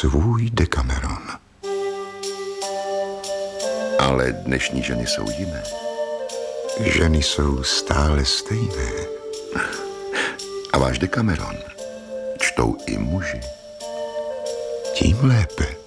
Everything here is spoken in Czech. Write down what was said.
svůj Decameron. Ale dnešní ženy jsou jiné. Ženy jsou stále stejné. A váš Decameron čtou i muži. Tím lépe.